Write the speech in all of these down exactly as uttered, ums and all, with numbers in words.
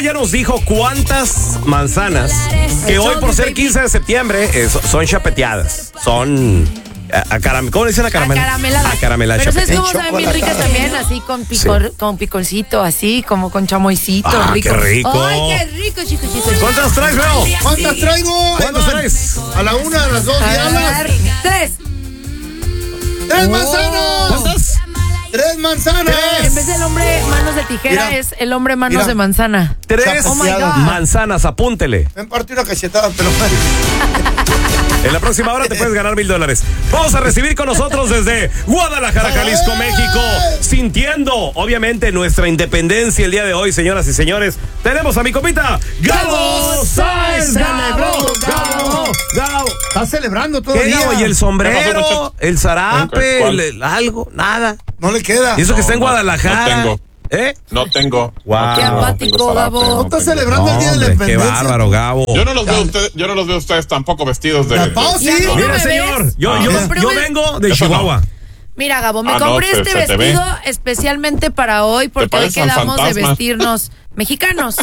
Ya nos dijo cuántas manzanas que hoy por ser quince de septiembre eh, son chapeteadas. Son a, a caram ¿cómo le dicen a caramela? Acarameladas. Acarameladas. Pero ¿sabes cómo saben bien ricas también? Así con picor, sí. con piconcito, así como con chamoycito. Ah, rico. qué rico. Ay, qué rico, chicos, chicos. ¿Cuántas traes, Leo? ¿Cuántas traigo? ¿Cuántas traes? A la una, a las dos, A Diana. ver, tres. ¡Tres manzanas! ¿Cuántas? ¡Tres manzanas! En vez del hombre manos de tijera, Mira. es el hombre manos Mira. de manzana. Tres Oh my God. manzanas, apúntele. Me partí una cachetada, pero... En la próxima hora te puedes ganar mil dólares. Vamos a recibir con nosotros desde Guadalajara, Jalisco, México, sintiendo, obviamente, nuestra independencia el día de hoy, señoras y señores. Tenemos a mi compita, Gabo Sáenz. Gabo, Gabo, Gabo. Está celebrando ¿Qué, todavía. Gabo? ¿Y el sombrero? ¿El zarape? ¿Cuál? El, el algo? Nada. No le queda. Y eso que está en No, no, Guadalajara. no tengo. ¿Eh? No tengo. Wow. No Qué tengo, no apático, tengo zarape, Gabo. no Está tengo. celebrando el día de la Hombre, qué independencia. bárbaro, Gabo. Yo no los veo ustedes, yo no los veo ustedes tampoco vestidos de. La de- Pau, sí. Ya no. Mira, ¿Me señor, ves? yo, Ah, yo, mira. yo vengo de Eso no. Chihuahua. Mira, Gabo, me Ah, no, compré se- este se te ve. vestido especialmente para hoy porque hoy pareces al quedamos de fantasma. vestirnos mexicanos.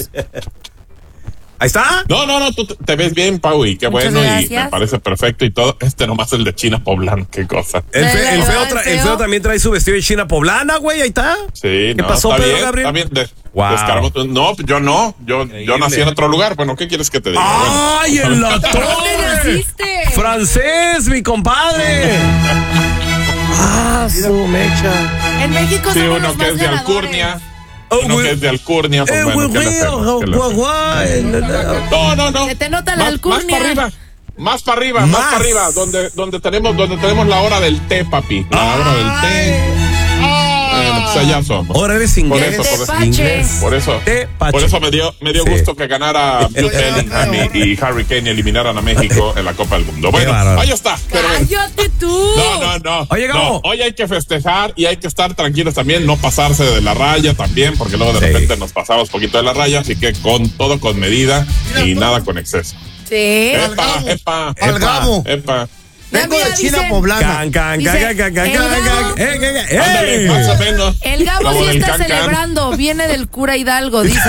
Ahí está. No, no, no, tú te- te ves bien, Pau, y qué Muchas bueno, y gracias. me parece perfecto y todo. Este nomás el de China Poblano, qué cosa. El, fe- ¿De el verdad, feo, el tra- el feo? feo también trae su vestido de China poblana, güey, ahí está. Sí, ¿Qué no, pasó, está Pedro bien, Gabriel? Está bien, de- Wow. descargo- No, yo no, yo, yo nací en otro lugar. Bueno, ¿qué quieres que te diga? ¡Ay, en la ¿Dónde torre! naciste? ¡Francés, mi compadre! ¡Ah, su mecha! En México Sí, somos uno los que más es de ganadores. Alcurnia. Oh, Uno güey. que es de Alcurnia. Pues ¡Eh, bueno, güey, ¿qué le güey! hacemos? ¿Qué le hacemos? ¡Guaguay! No, no, no. Se te nota la Más- alcurnia. Más para arriba. Más para arriba, más, Más. para arriba, donde, donde tenemos, donde tenemos la hora del té, papi. La hora del té. Bueno, pues allá somos. Ahora eres Por inglés. eso, por eso. Tepache. Inglés. Por eso, Tepache. por eso me dio, me dio Sí. gusto que ganara Jude Bellingham y, y Harry Kane eliminaran a México en la Copa del Mundo. Bueno, bárbaro. ahí está. Pero bueno. ¡Cállate tú! No, no, no. Oye, Gabo. No, hoy hay que festejar y hay que estar tranquilos también, no pasarse de la raya también, porque luego de Sí. repente nos pasamos poquito de la raya, así que con todo con medida y nada con exceso. Sí. Al Epa, Gabo. epa, Al Gabo. epa. Vengo Ya, de mira, China dicen- poblana. Can, can, Dice, can, can, can, el can, Gabo- can, eh, can, can, Ándale, eh. más o menos. El Gabo Como sí del está can, can. celebrando. Viene del cura Hidalgo, dicen.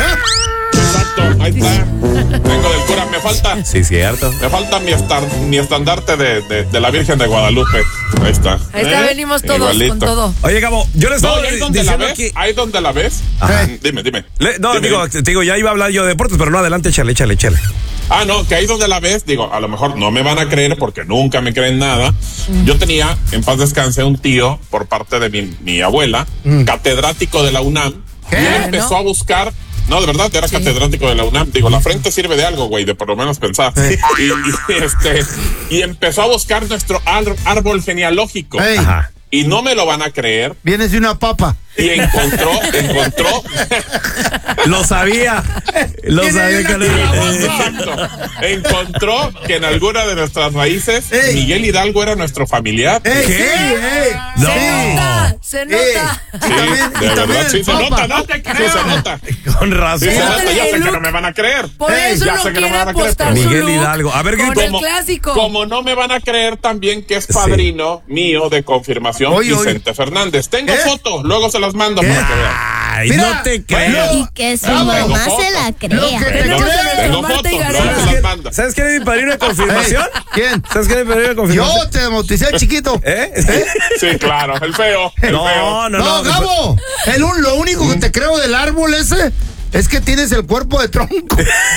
Exacto, ahí está. Vengo del cura, me falta, Sí, cierto. me falta mi, estar, mi estandarte de, de, de la Virgen de Guadalupe. Ahí está. Ahí está, ¿Eh? venimos todos Igualito. con todo. Oye, Gabo, yo les No, estaba y ahí donde la diciendo ves, aquí. ahí donde la ves. Ajá. Dime, dime. Le- no, Dime, digo, dime. te digo, ya iba a hablar yo de deportes, pero no, adelante, échale, échale, échale. Ah, no, que ahí donde la ves, digo, a lo mejor no me van a creer porque nunca me creen nada. Yo tenía, en paz descanse, un tío por parte de mi, mi abuela, catedrático de la UNAM. ¿Qué? Y él empezó a buscar. No, de verdad, era catedrático de la UNAM. Digo, la frente sirve de algo, güey, de por lo menos pensar. Y, y, este, y empezó a buscar nuestro ar- árbol genealógico. Ey, Ajá. Y no me lo van a creer. vienes de una papa. Y encontró, encontró. Lo sabía. Lo Tiene sabía una que no tirada. Exacto. Encontró que en alguna de nuestras raíces, Ey. Miguel Hidalgo era nuestro familiar. Ey, ¿Qué? sí, ey. No. Se Sí. nota, se Ey. nota. Y Sí, también- de y también verdad, sí el se papa. nota, ¿no? Sí se nota. Con razón. Sí se Pero nota, ya el sé que look- no me van a creer. Por Ey, eso ya no sé que no quiere me van a creer, apostar pero- su Miguel look Hidalgo. A ver, con grito. el clásico. Como no me van a creer también que es Sí. padrino mío de confirmación Oye, oye. Vicente Fernández. Tengo ¿Qué? foto, luego se las mando ¿Qué? para que vean. Ay, Mira, no te bueno, creo. Y que su Bravo. mamá Tengo se la Lo que crea. te Tenemos cree. a Tengo Marta foto, Gareda. luego se las mando. ¿Sabes quién es mi padrino de confirmación? Ey, ¿quién? ¿Sabes quién es mi padrino de confirmación? Yo te bauticé chiquito. ¿Eh? Sí, claro, el feo. El No, feo. no, No, no. Gabo, el un- lo único que te creo del árbol ese es que tienes el cuerpo de tronco.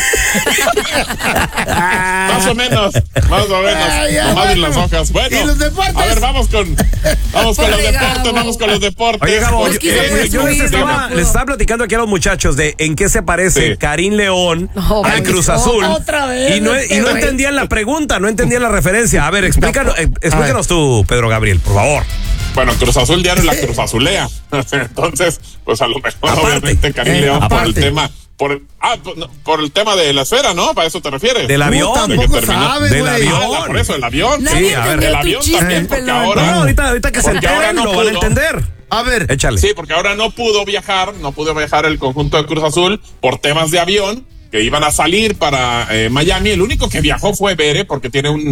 Más o menos, más o menos. Ay, ya, Nomás en bueno. las hojas. Bueno, ¿Y los deportes? a ver, vamos con, vamos con los Pobre deportes, Gabo. vamos con los deportes. Oye, Gabo, Pues yo, quiso eh, presumir, yo les, no estaba, pudo. les estaba platicando aquí a los muchachos de en qué se parece Sí. Karim León No, al pues, Cruz Azul. otra vez y no, este y no güey. entendían la pregunta, no entendían la referencia. A ver, explícanos, eh, explícanos tú, Pedro Gabriel, por favor. Bueno, Cruz Azul diario la Cruz Azulea. Entonces, pues a lo mejor, Aparte. obviamente, Karim Eh, León por aparte. el tema. Por el, ah, por- no, por el tema de la esfera, ¿no? ¿Para eso te refieres? Del avión. Tú De que tampoco terminó- sabes, del güey. avión. Ah, por eso, el avión. Nadie Sí, a ver, entendió el tu avión chiste, también, porque pelón. ahora- No, ahorita, ahorita que se Porque ahora enteren no lo van a pudo. entender. A ver, Échale. Sí, porque ahora no pudo viajar, no pudo viajar el conjunto de Cruz Azul por temas de avión que iban a salir para eh, Miami. El único que viajó fue Bere porque tiene un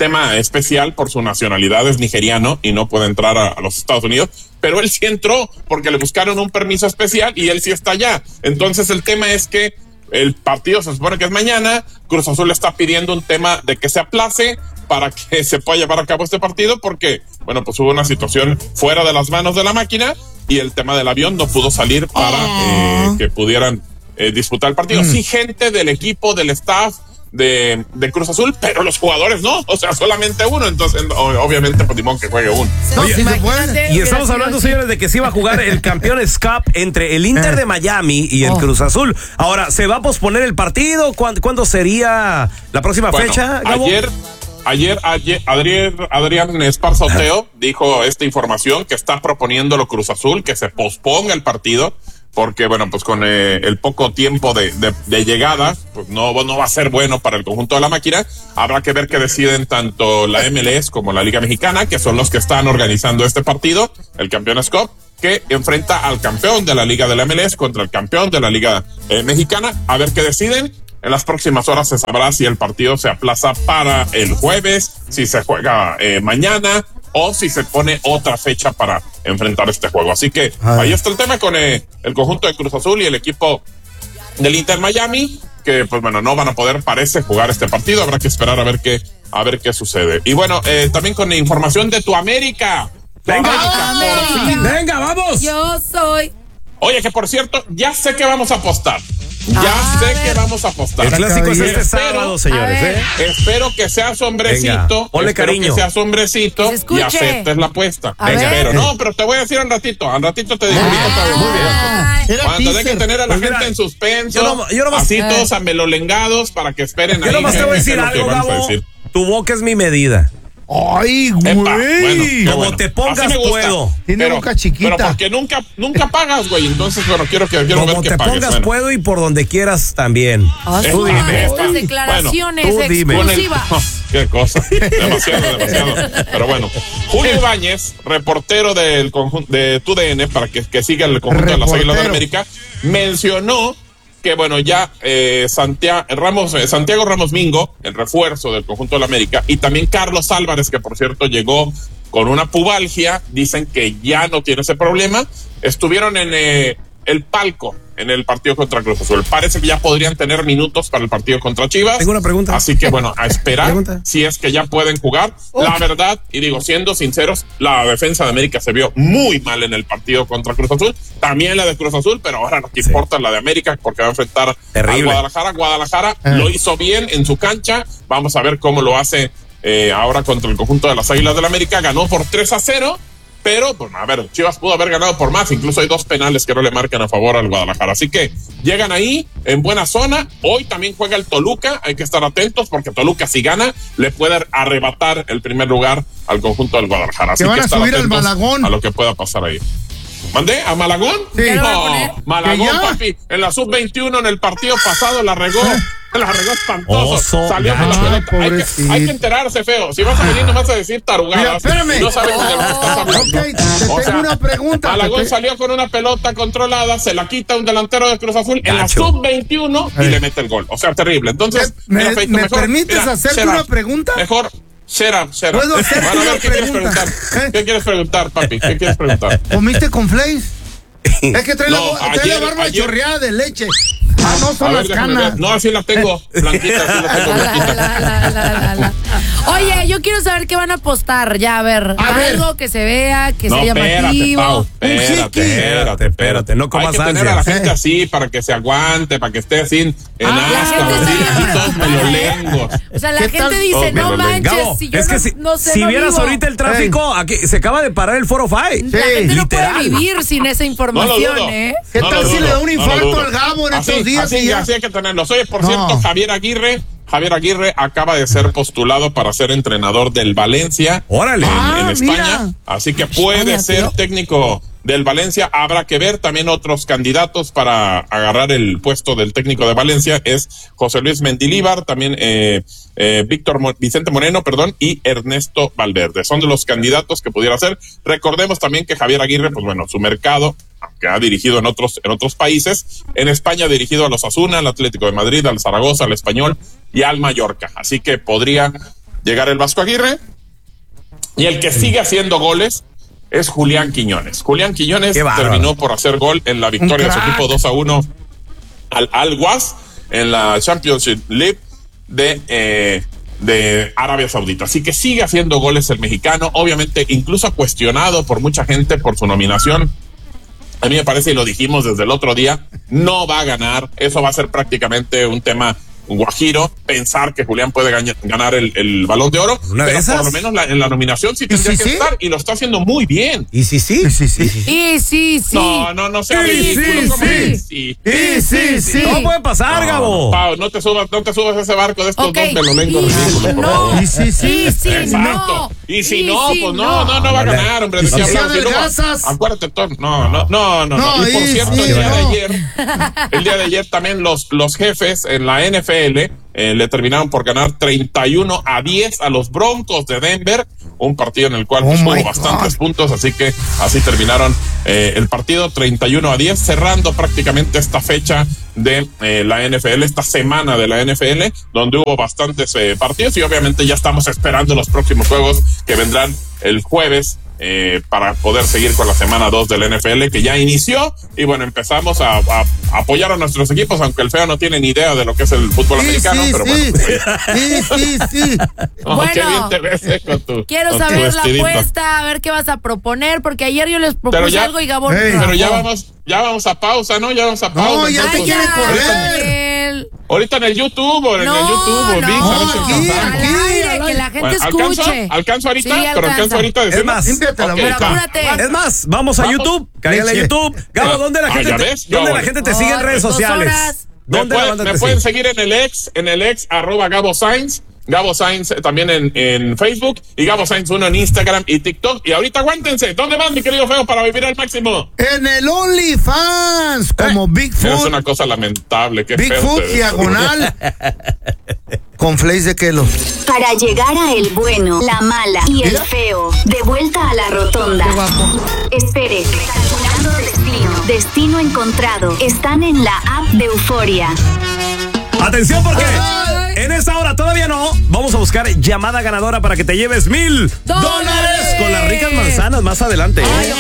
tema especial por su nacionalidad, es nigeriano y no puede entrar a, a los Estados Unidos, pero él sí entró porque le buscaron un permiso especial y él sí está allá. Entonces el tema es que el partido se supone que es mañana, Cruz Azul está pidiendo un tema de que se aplace para que se pueda llevar a cabo este partido porque, bueno, pues hubo una situación fuera de las manos de la máquina y el tema del avión no pudo salir para oh. eh, que pudieran eh, disputar el partido. Mm. Sí, gente del equipo, del staff de, de Cruz Azul, pero los jugadores no, o sea, solamente uno, entonces obviamente pues dimos que juegue uno. No, Oye, sí se puede. Y estamos hablando, señores, de que sí va a jugar el Campeones Cup entre el Inter de Miami y el oh. Cruz Azul. Ahora, ¿se va a posponer el partido? ¿Cuándo, ¿cuándo sería la próxima bueno, fecha, Gabo? Ayer Ayer, ayer Adrián, Adrián Esparza Oteo dijo esta información que está proponiéndolo Cruz Azul, que se posponga el partido, porque bueno, pues con eh, el poco tiempo de, de, de llegada, pues no, no va a ser bueno para el conjunto de la máquina. Habrá que ver qué deciden tanto la M L S como la Liga Mexicana, que son los que están organizando este partido, el Campeones Cup, que enfrenta al campeón de la Liga de la M L S contra el campeón de la Liga eh, Mexicana. A ver qué deciden. En las próximas horas se sabrá si el partido se aplaza para el jueves, si se juega eh, mañana o si se pone otra fecha para enfrentar este juego. Así que Ay. ahí está el tema con eh, el conjunto de Cruz Azul y el equipo del Inter Miami, que pues bueno, no van a poder, parece, jugar este partido. Habrá que esperar a ver qué, a ver qué sucede. Y bueno, eh, también con información de tu América. Tu Venga, América, América. Venga, vamos. Yo soy. Oye, que por cierto, ya sé que vamos a apostar. Ya a sé ver. que vamos a apostar. El clásico es este sábado, señores. ¿eh? Espero que sea sombrecito. Ponle cariño. Que sea sombrecito y aceptes la apuesta. Espero. No, pero te voy a decir al ratito. Al ratito te digo. Ah, muy bien. Cuando hay que tener a la pues gente mira, en suspenso. Yo no, yo no más, así eh. todos amelolengados para que esperen yo ahí. Yo nomás te voy a decir algo, Gabo. Tu boca es mi medida. Ay, güey. Bueno, como bueno. te pongas puedo. Tiene pero, boca chiquita. Pero porque nunca, nunca pagas, güey. Entonces, bueno, quiero que quiero como ver que te pagues. pongas bueno. puedo y por donde quieras también. Oh, tú sí, dime. Estas declaraciones bueno, exclusivas. El, oh, qué cosa. Demasiado, demasiado. Pero bueno, Julio Ibáñez, reportero del conjunto de T U D N, para que, que siga el conjunto reportero. de las Águilas de América, mencionó que bueno, ya eh, Santiago Ramos, eh, Santiago Ramos Mingo, el refuerzo del conjunto de la América, y también Carlos Álvarez, que por cierto llegó con una pubalgia, dicen que ya no tiene ese problema, estuvieron en eh, el palco en el partido contra Cruz Azul. Parece que ya podrían tener minutos para el partido contra Chivas. Tengo una pregunta. Así que bueno, a esperar si es que ya pueden jugar. Okay. La verdad, y digo, siendo sinceros, la defensa de América se vio muy mal en el partido contra Cruz Azul. También la de Cruz Azul, pero ahora lo que sí. importa es la de América porque va a enfrentar Terrible. a Guadalajara. Guadalajara eh. lo hizo bien en su cancha. Vamos a ver cómo lo hace eh, ahora contra el conjunto de las Águilas del América. Ganó por tres a cero. Pero, pues, a ver, Chivas pudo haber ganado por más. Incluso hay dos penales que no le marcan a favor al Guadalajara. Así que llegan ahí en buena zona. Hoy también juega el Toluca. Hay que estar atentos porque Toluca, si gana, le puede arrebatar el primer lugar al conjunto del Guadalajara. Así que van que a subir al Malagón. A lo que pueda pasar ahí. ¿Mandé? ¿A Malagón? Sí. No, Malagón, papi. En la sub veintiuno, en el partido pasado, la regó. La regó espantoso. Oso, Salió con la pelota. Hay que, hay que enterarse, feo. Si vas a venir, no vas a decir tarugadas. Mira, espérame. No sabes de lo que estás hablando. Okay, te tengo o sea, una pregunta. Malagón salió con una pelota controlada, se la quita un delantero de Cruz Azul Gacho. en la sub veintiuno y le mete el gol. O sea, terrible. Entonces, ¿me, mira, Feito, ¿me mejor, permites mira, hacerte será, una pregunta? Mejor. Shera, Shera. ¿Puedo hacerte Bueno, a ver, una ¿qué pregunta? quieres preguntar? ¿Eh? ¿Qué quieres preguntar, papi? ¿Qué quieres preguntar? ¿Comiste con Flays? Es que trae, no, la, trae ayer, la barba ayer, chorreada de leche. Ah, no son ver, las canas. No, así la tengo blanquita, así la tengo blanquita. La, la, la, la, Oye, yo quiero saber qué van a apostar. Ya, a ver, a algo ver. que se vea, que no, sea llamativo. Espérate, espérate, espérate, espérate. No comas ansias. Hay que tener a la gente así para que se aguante, para que esté así en ah, asco, así, así todos melolengos. O sea, la gente dice, oh, no manches, Gabo, si yo es que no, si, no sé, si no vieras vivo. ahorita el tráfico, aquí se acaba de parar el foro Five. La sí, gente no literal. puede vivir sin esa información, no ¿eh? ¿Qué no tal si le da un infarto no al Gabo en así, estos días? Así, ya? así hay que tenerlos. Oye, por no. cierto, Javier Aguirre, Javier Aguirre acaba de ser postulado para ser entrenador del Valencia. Órale. En, ah, en España. Mira. Así que puede España, ser tío. técnico del Valencia. Habrá que ver también otros candidatos para agarrar el puesto del técnico de Valencia. Es José Luis Mendilíbar, también eh, eh, Víctor Mo- Vicente Moreno, perdón, y Ernesto Valverde. Son de los candidatos que pudiera ser. Recordemos también que Javier Aguirre, pues bueno, su mercado, aunque ha dirigido en otros, en otros países, en España ha dirigido a los Osasuna, al Atlético de Madrid, al Zaragoza, al Español y al Mallorca. Así que podría llegar el Vasco Aguirre. Y el que sigue haciendo goles es Julián Quiñones. Julián Quiñones terminó por hacer gol en la victoria de su equipo dos a uno al Al-Was en la Championship League de, eh, de Arabia Saudita. Así que sigue haciendo goles el mexicano, obviamente incluso cuestionado por mucha gente por su nominación. A mí me parece, y lo dijimos desde el otro día, no va a ganar. Eso va a ser prácticamente un tema guajiro, pensar que Julián puede gaña, ganar el, el Balón de Oro, ¿Una pero de esas? por lo menos la, en la nominación sí tendría sí, que sí? estar, y lo está haciendo muy bien. ¿Y si sí? Sí, sí, sí. Y sí, sí. No, no, no sea Sí, ridículo. sí, ¿Cómo sí. es? Sí. Sí, sí, sí. ¿Cómo puede pasar, No, Gabo? no, Pau, no te subas, no te subas a ese barco de estos Ok. dos melolengos Y ridículos, si por no. favor. Y sí, sí. Y sí, Exacto. no. Y si Y no, si pues no, no, no va a No, ganar, hombre. ¿De y qué si hablamos? se Y luego, adelgazas. acuérdate, todo. No, no, no, no. No, no. Y por y cierto, sí, el día no. de ayer, el día de ayer también los, los jefes en la N F L eh, le terminaron por ganar treinta y uno a diez a los Broncos de Denver, un partido en el cual Oh pues, my hubo bastantes God. puntos, así que así terminaron eh, el partido treinta y uno a diez, cerrando prácticamente esta fecha de eh, la N F L, esta semana de la N F L, donde hubo bastantes eh, partidos, y obviamente ya estamos esperando los próximos juegos que vendrán el jueves eh, para poder seguir con la semana dos del N F L, que ya inició, y bueno, empezamos a, a, a apoyar a nuestros equipos, aunque el feo no tiene ni idea de lo que es el fútbol Sí, americano, sí, pero sí. bueno. Sí, sí, sí. Oh, Bueno, qué bien te ves, eh, con tu, Quiero con tu saber la vestidito. apuesta, a ver qué vas a proponer, porque ayer yo les propuse Pero ya- algo y Gabón. Ey, Pero ya rajó. vamos, ya vamos a pausa, ¿no? Ya vamos a pausa. No, ya te Ay, quiere ya, correr. Gabriel. Ahorita en el YouTube, o en No, el YouTube, o en no, ViX, a ver si aquí, alcanzamos. aquí. al aire, al que la gente Bueno, ¿alcanzo? escuche. ¿Alcanzo ahorita? Sí, pero alcanzo alcanza. ahorita a decirlo. Es más, Límpiate la Ok, Pero boca. va. apúrate. Es más, vamos a Vamos. YouTube. Cállale a Leche. YouTube. Gabo, Ah, ¿dónde la ah, gente ya te, ves, ¿dónde ya la voy. gente te sigue en Oh, redes dos sociales? horas. Me, ¿Dónde la pueden, banda me te pueden sigue? seguir en el ex, en el ex, arroba Gabo Sainz, Gabo Sainz eh, también en, en Facebook, y Gabo Sainz uno en Instagram y TikTok. Y ahorita aguántense, ¿dónde van, mi querido feo, para vivir al máximo? En el OnlyFans, como Es Bigfoot, una cosa lamentable, qué feo. Bigfoot te ves. diagonal, con flakes de Kelo. Para llegar a el bueno, la mala y el Mira. feo, de vuelta a la rotonda. Qué guapo. Espere, calculando destino. Destino encontrado. Están en la app de Euforia. Atención porque Ay. en esta hora todavía no. Vamos a buscar llamada ganadora para que te lleves mil ¡Dólares! dólares con las ricas manzanas más adelante. ¿eh? Ay,